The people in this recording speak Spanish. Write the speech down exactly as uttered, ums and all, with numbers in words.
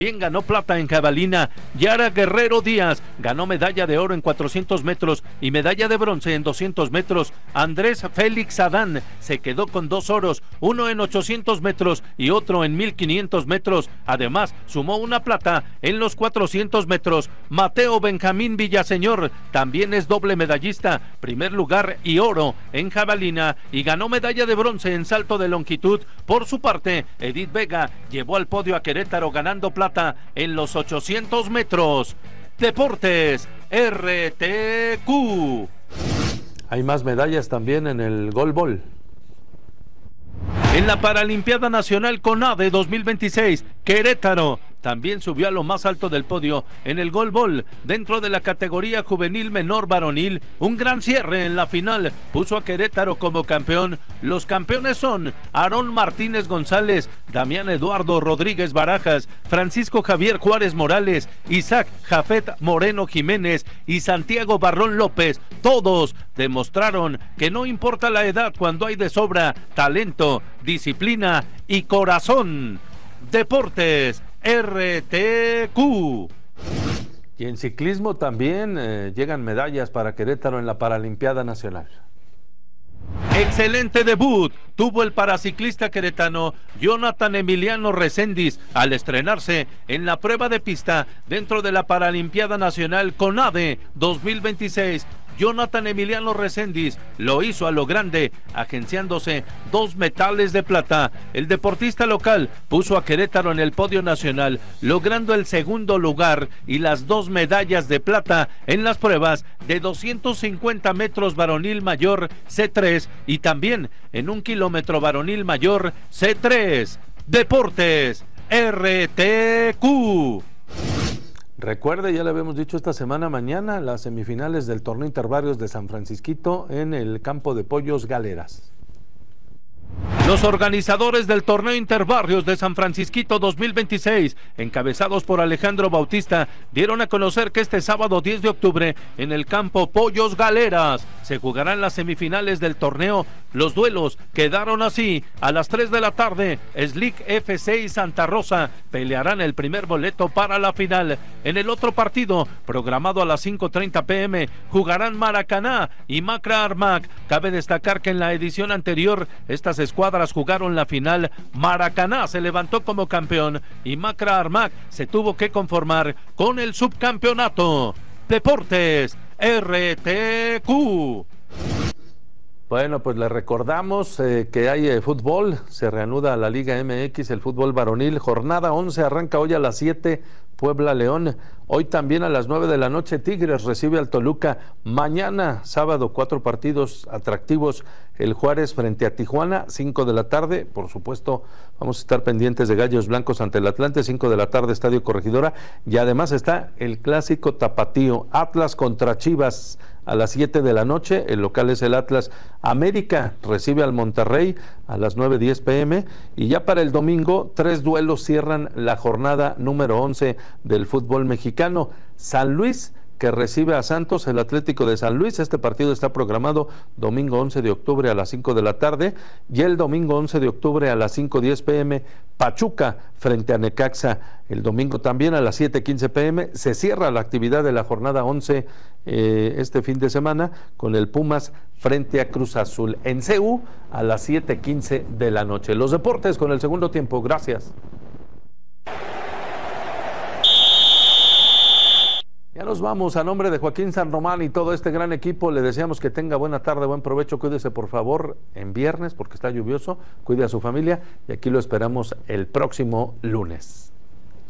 También ganó plata en jabalina. Yara Guerrero Díaz ganó medalla de oro en cuatrocientos metros y medalla de bronce en doscientos metros. Andrés Félix Adán se quedó con dos oros, uno en ochocientos metros y otro en mil quinientos metros. Además, sumó una plata en los cuatrocientos metros. Mateo Benjamín Villaseñor también es doble medallista, primer lugar y oro en jabalina, y ganó medalla de bronce en salto de longitud. Por su parte, Edith Vega llevó al podio a Querétaro ganando plata en los ochocientos metros. Deportes R T Q. Hay más medallas también en el golbol. En la Paralimpiada Nacional CONADE dos mil veintiséis, Querétaro también subió a lo más alto del podio en el golbol dentro de la categoría juvenil menor varonil. Un gran cierre en la final puso a Querétaro como campeón. Los campeones son Aarón Martínez González, Damián Eduardo Rodríguez Barajas, Francisco Javier Juárez Morales, Isaac Jafet Moreno Jiménez y Santiago Barrón López. Todos demostraron que no importa la edad cuando hay de sobra talento, disciplina y corazón. Deportes R T Q. Y en ciclismo también eh, llegan medallas para Querétaro en la Paralimpiada Nacional. Excelente debut tuvo el paraciclista queretano Jonathan Emiliano Reséndiz al estrenarse en la prueba de pista dentro de la Paralimpiada Nacional CONADE dos mil veintiséis. Jonathan Emiliano Reséndiz lo hizo a lo grande, agenciándose dos metales de plata. El deportista local puso a Querétaro en el podio nacional, logrando el segundo lugar y las dos medallas de plata en las pruebas de doscientos cincuenta metros varonil mayor C tres y también en un kilómetro varonil mayor C tres. Deportes R T Q. Recuerde, ya le habíamos dicho esta semana, mañana las semifinales del torneo Interbarrios de San Francisquito en el campo de Pollos Galeras. Los organizadores del torneo Interbarrios de San Francisquito dos mil veintiséis, encabezados por Alejandro Bautista, dieron a conocer que este sábado diez de octubre en el campo Pollos Galeras se jugarán las semifinales del torneo. Los duelos quedaron así: a las tres de la tarde, Slick F C y Santa Rosa pelearán el primer boleto para la final. En el otro partido, programado a las cinco treinta pm, jugarán Maracaná y Macra Armac. Cabe destacar que en la edición anterior, estas escuadras jugaron la final. Maracaná se levantó como campeón y Macra Armac se tuvo que conformar con el subcampeonato. Deportes R T Q. Bueno, pues le recordamos eh, que hay eh, fútbol, se reanuda la Liga M X, el fútbol varonil, jornada once, arranca hoy a las siete, Puebla León. Hoy también a las nueve de la noche Tigres recibe al Toluca. Mañana, sábado, cuatro partidos atractivos, el Juárez frente a Tijuana, cinco de la tarde, por supuesto vamos a estar pendientes de Gallos Blancos ante el Atlante, cinco de la tarde, Estadio Corregidora, y además está el clásico tapatío, Atlas contra Chivas, a las siete de la noche, el local es el Atlas. América recibe al Monterrey a las nueve diez pm, y ya para el domingo, tres duelos cierran la jornada número once del fútbol mexicano. San Luis, que recibe a Santos, el Atlético de San Luis. Este partido está programado domingo once de octubre a las cinco de la tarde, y el domingo once de octubre a las cinco diez pm, Pachuca frente a Necaxa. El domingo también a las siete quince pm se cierra la actividad de la jornada once eh, este fin de semana con el Pumas frente a Cruz Azul en C U a las siete quince de la noche. Los deportes con el segundo tiempo. Gracias. Ya nos vamos. A nombre de Joaquín San Román y todo este gran equipo, le deseamos que tenga buena tarde, buen provecho. Cuídese por favor en viernes porque está lluvioso, cuide a su familia y aquí lo esperamos el próximo lunes.